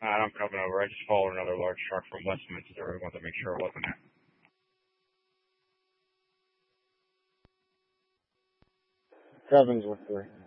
I'm coming over. I just followed another large truck from Westminster. I wanted to make sure it wasn't it. Sevens with 3.